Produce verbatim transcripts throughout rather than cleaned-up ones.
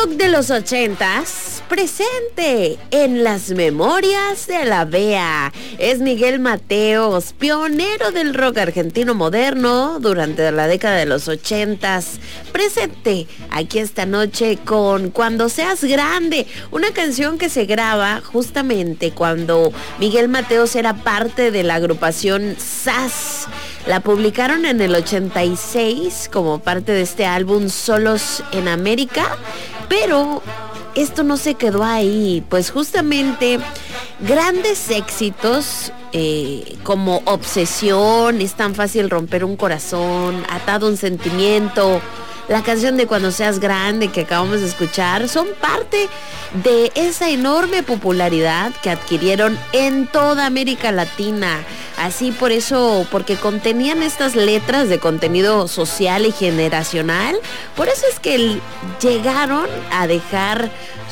rock de los ochentas, presente en las memorias de la B E A. Es Miguel Mateos, pionero del rock argentino moderno durante la década de los ochentas. Presente aquí esta noche con Cuando Seas Grande, una canción que se graba justamente cuando Miguel Mateos era parte de la agrupación S A S. La publicaron en el ochenta y seis como parte de este álbum Solos en América, pero esto no se quedó ahí, pues justamente grandes éxitos eh, como Obsesión, Es tan fácil romper un corazón, Atado a un sentimiento, la canción de Cuando Seas Grande que acabamos de escuchar, son parte de esa enorme popularidad que adquirieron en toda América Latina. Así por eso, porque contenían estas letras de contenido social y generacional, por eso es que llegaron a dejar,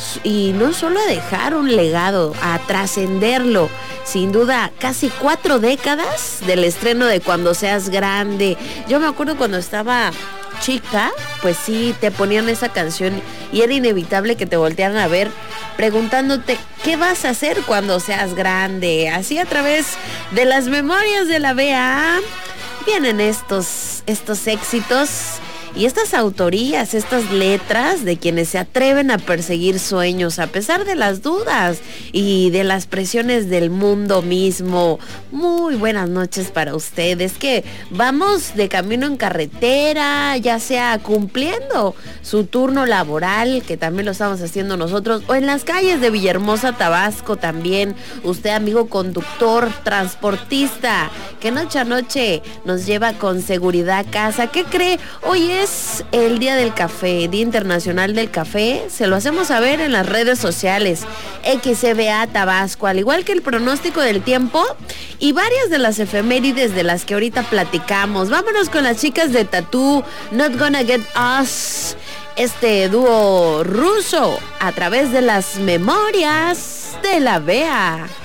y no solo a dejar un legado, a trascenderlo. Sin duda, casi cuatro décadas del estreno de Cuando Seas Grande. Yo me acuerdo cuando estaba chica, pues sí, te ponían esa canción y era inevitable que te voltearan a ver preguntándote qué vas a hacer cuando seas grande. Así a través de las memorias de la B E A vienen estos, estos éxitos y estas autorías, estas letras de quienes se atreven a perseguir sueños a pesar de las dudas y de las presiones del mundo mismo. Muy buenas noches para ustedes, que vamos de camino en carretera, ya sea cumpliendo su turno laboral, que también lo estamos haciendo nosotros, o en las calles de Villahermosa, Tabasco también. Usted, amigo conductor, transportista, que noche a noche nos lleva con seguridad a casa. ¿Qué cree? Hoy es Es el Día del Café, Día Internacional del Café. Se lo hacemos saber en las redes sociales X C B A Tabasco, al igual que el pronóstico del tiempo y varias de las efemérides de las que ahorita platicamos. Vámonos con las chicas de Tatú, Not Gonna Get Us, este dúo ruso a través de las memorias de la B E A.